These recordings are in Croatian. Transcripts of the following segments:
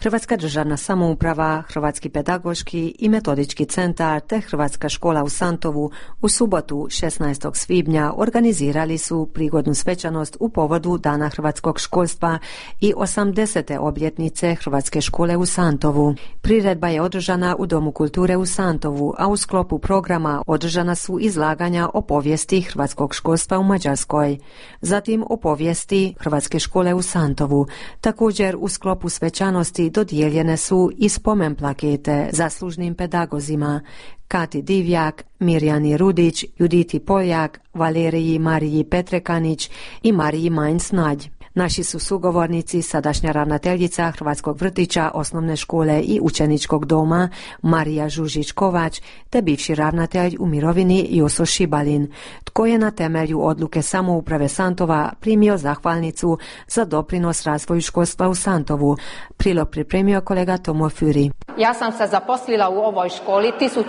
Hrvatska državna samouprava, Hrvatski pedagoški i metodički centar te Hrvatska škola u Santovu u subotu 16. svibnja organizirali su prigodnu svečanost u povodu Dana hrvatskog školstva i 80. obljetnice Hrvatske škole u Santovu. Priredba je održana u Domu kulture u Santovu, a u sklopu programa održana su izlaganja o povijesti hrvatskog školstva u Mađarskoj, zatim o povijesti Hrvatske škole u Santovu. Također u sklopu svečanosti dodijeljene su i spomen plakete zaslužnim pedagozima Kati Divjak, Mirjani Rudić, Juditi Poljak, Valeriji Mariji Petrekanić i Mariji Majns-Nadj. Naši su sugovornici sadašnja ravnateljica Hrvatskog vrtića, osnovne škole i učeničkog doma Marija Žužić-Kovač te bivši ravnatelj u mirovini Joso Šibalin, tko je na temelju odluke samouprave Santova primio zahvalnicu za doprinos razvoju školstva u Santovu. Prilog pripremio kolega Tomo Furi. Ja sam se zaposlila u ovoj školi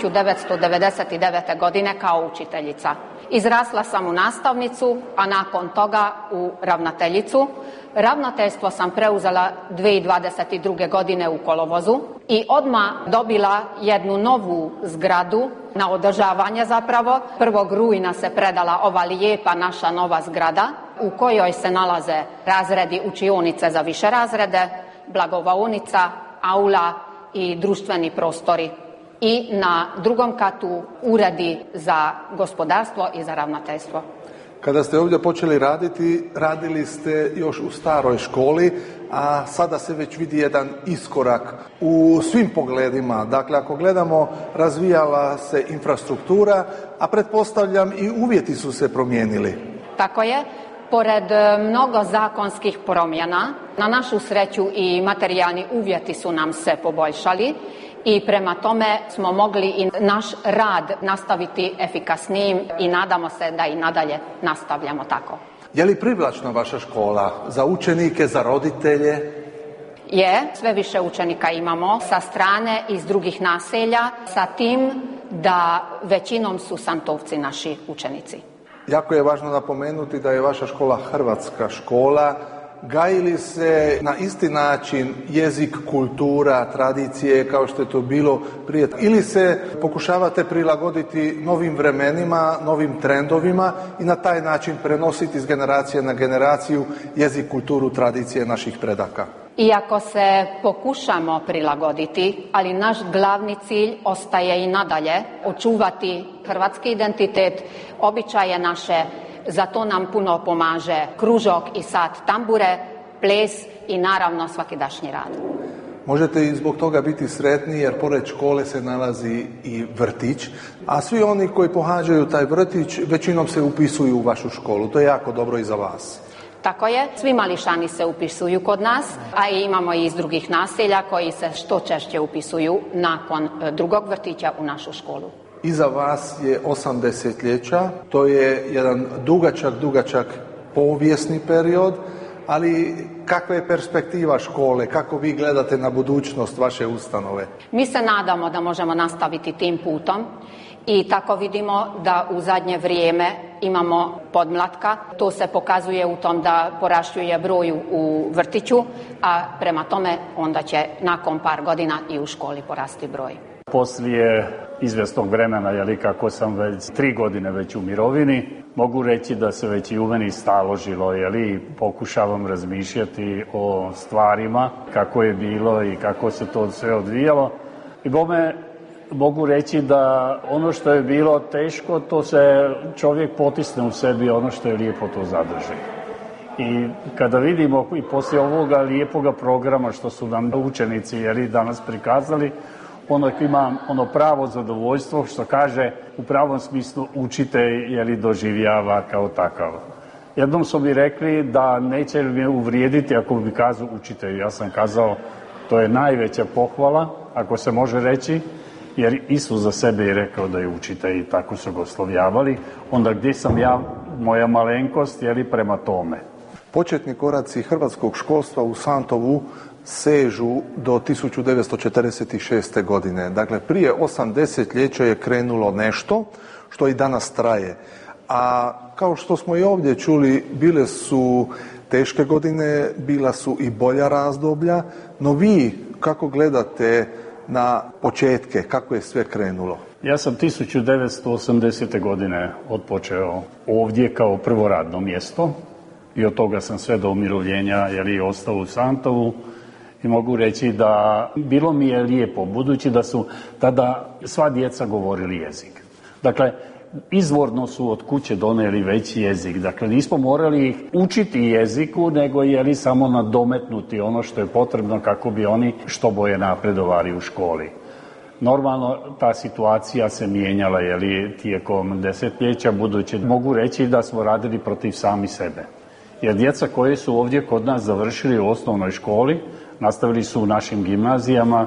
1999. godine kao učiteljica. Izrasla sam u nastavnicu, a nakon toga u ravnateljicu. Ravnateljstvo sam preuzela 2022. godine u kolovozu i odmah dobila jednu novu zgradu na održavanje zapravo. 1. rujna se predala ova lijepa naša nova zgrada u kojoj se nalaze razredi učionice za više razrede, blagovaonica, aula i društveni prostori. I na drugom katu uredi za gospodarstvo i za ravnateljstvo. Kada ste ovdje počeli raditi, radili ste još u staroj školi, a sada se već vidi jedan iskorak u svim pogledima. Dakle, ako gledamo, razvijala se infrastruktura, a pretpostavljam i uvjeti su se promijenili. Tako je. Pored mnogo zakonskih promjena, na našu sreću i materijalni uvjeti su nam se poboljšali i prema tome smo mogli i naš rad nastaviti efikasnijim i nadamo se da i nadalje nastavljamo tako. Je li privlačna vaša škola za učenike, za roditelje? Je, sve više učenika imamo sa strane iz drugih naselja, sa tim da većinom su Santovci naši učenici. Jako je važno napomenuti da je vaša škola hrvatska škola. Gaji li se na isti način jezik, kultura, tradicije kao što je to bilo prije? Ili se pokušavate prilagoditi novim vremenima, novim trendovima i na taj način prenositi iz generacije na generaciju jezik, kulturu, tradicije naših predaka? Iako se pokušamo prilagoditi, ali naš glavni cilj ostaje i nadalje očuvati hrvatski identitet, običaje naše. Za to nam puno pomaže kružok i sat tambure, ples i naravno svakidašnji rad. Možete i zbog toga biti sretni jer pored škole se nalazi i vrtić, a svi oni koji pohađaju taj vrtić većinom se upisuju u vašu školu. To je jako dobro i za vas. Tako je, svi mališani se upisuju kod nas, a i imamo i iz drugih naselja koji se što češće upisuju nakon drugog vrtića u našu školu. Iza vas je 8 desetljeća, to je jedan dugačak povijesni period, ali kakva je perspektiva škole, kako vi gledate na budućnost vaše ustanove? Mi se nadamo da možemo nastaviti tim putom i tako vidimo da u zadnje vrijeme imamo podmlatka. To se pokazuje u tom da porašćuje broj u vrtiću, a prema tome onda će nakon par godina i u školi porasti broj. Poslije izvjesnog vremena, kako sam već 3 godine već u mirovini, mogu reći da se već i u meni staložilo, pokušavam razmišljati o stvarima, kako je bilo i kako se to sve odvijalo. I bome mogu reći da ono što je bilo teško, to se čovjek potisne u sebi, ono što je lijepo to zadrži. I kada vidimo i poslije ovoga lijepoga programa što su nam učenici danas prikazali, ima pravo zadovoljstvo što kaže u pravom smislu učitelj doživljava kao takav. Jednom su mi rekli da neće me uvrijediti ako bi kazao učitelj. Ja sam kazao to je najveća pohvala ako se može reći, jer Isus za sebe je rekao da je učitelj i tako su ga oslovljavali. Onda gdje sam ja, moja malenkost, prema tome. Početni koraci hrvatskog školstva u Santovu sežu do 1946. godine. Dakle, prije 8 desetljeća je krenulo nešto što i danas traje. A kao što smo i ovdje čuli, bile su teške godine, bila su i bolja razdoblja, no vi kako gledate na početke, kako je sve krenulo? Ja sam 1980. godine otpočeo ovdje kao prvo radno mjesto i od toga sam sve do umirovljenja ostao u Santovu i mogu reći da bilo mi je lijepo, budući da su tada sva djeca govorili jezik. Dakle, izvorno su od kuće donijeli već jezik. Dakle, nismo morali ih učiti jeziku, nego samo nadometnuti ono što je potrebno kako bi oni što bolje napredovali u školi. Normalno, ta situacija se mijenjala tijekom desetljeća, budući mogu reći da smo radili protiv sami sebe. Jer djeca koji su ovdje kod nas završili u osnovnoj školi, nastavili su u našim gimnazijama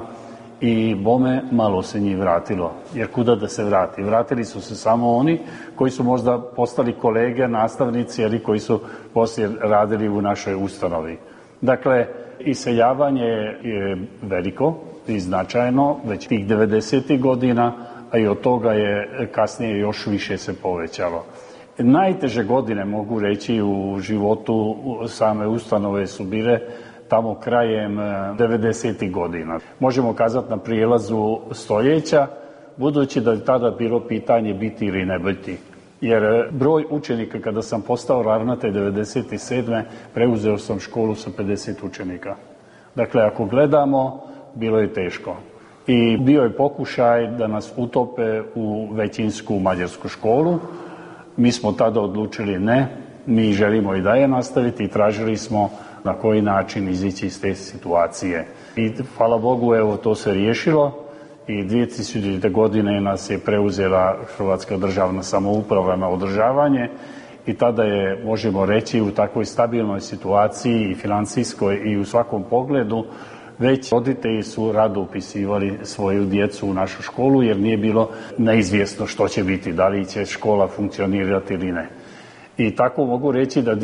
i bome malo se njih vratilo. Jer kuda da se vrati? Vratili su se samo oni koji su možda postali kolege, nastavnici ili koji su poslije radili u našoj ustanovi. Dakle, iseljavanje je veliko i značajno, već tih 90. godina, a i od toga je kasnije još više se povećalo. Najteže godine, mogu reći, u životu same ustanove su bile tamo krajem 90. godina. Možemo kazati na prijelazu stoljeća, budući da je tada bilo pitanje biti ili ne biti. Jer broj učenika, kada sam postao ravnatelj 97. preuzeo sam školu sa 50 učenika. Dakle, ako gledamo, bilo je teško. I bio je pokušaj da nas utope u većinsku mađarsku školu. Mi smo tada odlučili ne, mi želimo i dalje nastaviti i tražili smo na koji način izići iz te situacije. I hvala Bogu, evo, to se riješilo i 2000. godine nas je preuzela Hrvatska državna samouprava na održavanje i tada je, možemo reći, u takvoj stabilnoj situaciji i financijskoj i u svakom pogledu već roditelji su rado upisivali svoju djecu u našu školu jer nije bilo neizvjesno što će biti, da li će škola funkcionirati ili ne. I tako mogu reći da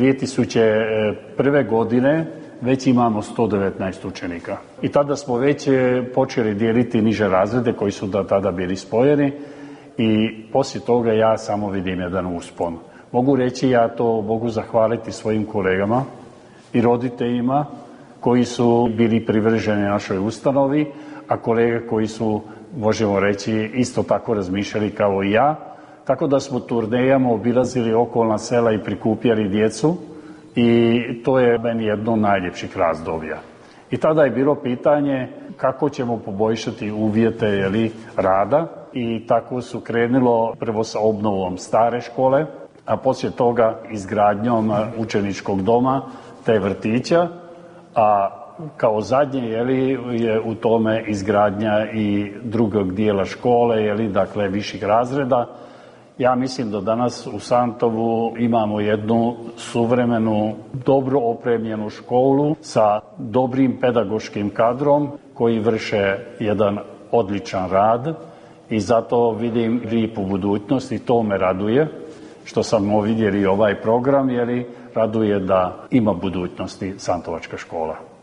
2001. godine već imamo 119 učenika. I tada smo već počeli dijeliti niže razrede koji su do tada bili spojeni i poslije toga ja samo vidim jedan uspon. Mogu reći, ja to mogu zahvaliti svojim kolegama i roditeljima koji su bili privrženi našoj ustanovi, a kolege koji su, možemo reći, isto tako razmišljali kao i ja. Tako da smo turnejama obilazili okolna sela i prikupljali djecu i to je meni jedno od najljepših razdoblja. I tada je bilo pitanje kako ćemo poboljšati uvjete rada i tako su krenulo prvo sa obnovom stare škole, a poslije toga izgradnjom učeničkog doma te vrtića, a kao zadnje je u tome izgradnja i drugog dijela škole, dakle viših razreda. Ja mislim da danas u Santovu imamo jednu suvremenu, dobro opremljenu školu sa dobrim pedagoškim kadrom koji vrše jedan odličan rad i zato vidim lijepu budućnost i to me raduje što smo vidjeli ovaj program, raduje da ima budućnosti Santovačka škola.